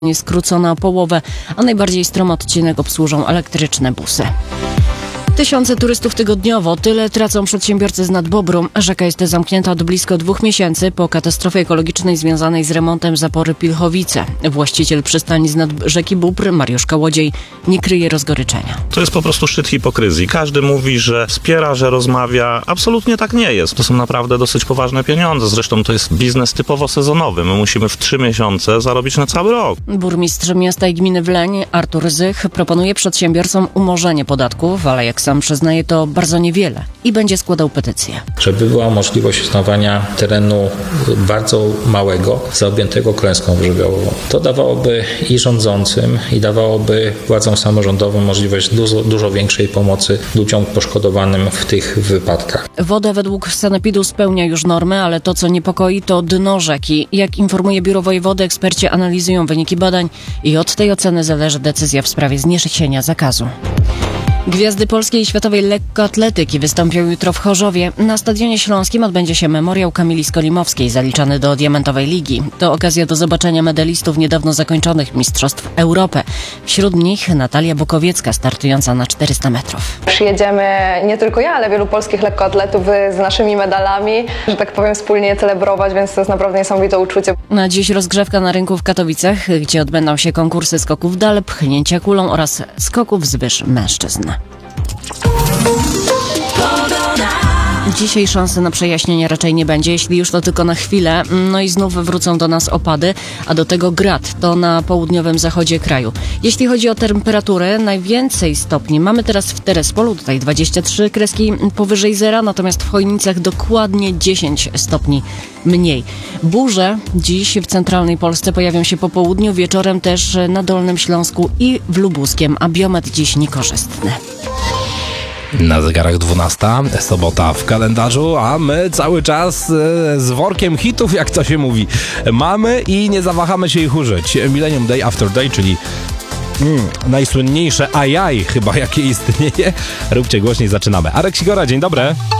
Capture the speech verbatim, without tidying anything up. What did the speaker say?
skrócona o połowę, a najbardziej stromy odcinek obsłużą elektryczne busy. Tysiące turystów tygodniowo, tyle tracą przedsiębiorcy z Nadbobru. Rzeka jest zamknięta od blisko dwóch miesięcy po katastrofie ekologicznej związanej z remontem zapory Pilchowice. Właściciel przystani z nad rzeki Bóbr, Mariusz Kołodziej, nie kryje rozgoryczenia. To jest po prostu szczyt hipokryzji. Każdy mówi, że wspiera, że rozmawia. Absolutnie tak nie jest. To są naprawdę dosyć poważne pieniądze. Zresztą to jest biznes typowo sezonowy. My musimy w trzy miesiące zarobić na cały rok. Burmistrz miasta i gminy Wleń, Artur Zych, proponuje przedsiębiorcom umorzenie podatków, ale jak sam przyznaje, to bardzo niewiele i będzie składał petycję. Żeby była możliwość uznawania terenu bardzo małego, zaobjętego klęską żywiołową. To dawałoby i rządzącym, i dawałoby władzom samorządowym możliwość dużo, dużo większej pomocy ludziom poszkodowanym w tych wypadkach. Woda według sanepidu spełnia już normy, ale to, co niepokoi, to dno rzeki. Jak informuje Biuro Wojewody, eksperci analizują wyniki badań i od tej oceny zależy decyzja w sprawie zniesienia zakazu. Gwiazdy polskiej i światowej lekkoatletyki wystąpią jutro w Chorzowie. Na Stadionie Śląskim odbędzie się memoriał Kamili Skolimowskiej, zaliczany do Diamentowej Ligi. To okazja do zobaczenia medalistów niedawno zakończonych Mistrzostw Europy. Wśród nich Natalia Bukowiecka, startująca na czterysta metrów. Przyjedziemy nie tylko ja, ale wielu polskich lekkoatletów z naszymi medalami, że tak powiem, wspólnie celebrować, więc to jest naprawdę niesamowite uczucie. Na dziś rozgrzewka na rynku w Katowicach, gdzie odbędą się konkursy skoków dal, pchnięcia kulą oraz skoków z wyż mężczyzn. Dzisiaj szansy na przejaśnienie raczej nie będzie, jeśli już to tylko na chwilę. No i znów wrócą do nas opady, a do tego grad, to na południowym zachodzie kraju. Jeśli chodzi o temperatury, najwięcej stopni mamy teraz w Terespolu, tutaj dwadzieścia trzy kreski powyżej zera, natomiast w Chojnicach dokładnie dziesięć stopni mniej. Burze dziś w centralnej Polsce pojawią się po południu, wieczorem też na Dolnym Śląsku i w Lubuskiem, a biometr dziś niekorzystny. Na zegarach dwunasta, sobota w kalendarzu, a my cały czas e, z workiem hitów, jak to się mówi, mamy i nie zawahamy się ich użyć. Millennium Day After Day, czyli mm, najsłynniejsze ajaj chyba, jakie istnieje. Róbcie głośniej, zaczynamy. Arek Sigora, dzień dobry.